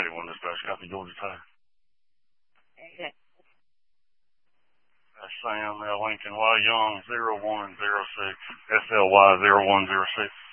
81 dispatch, copy Georgia Tire. Okay. That's Sam, Lincoln Y. Young, 0106, SLY 0106.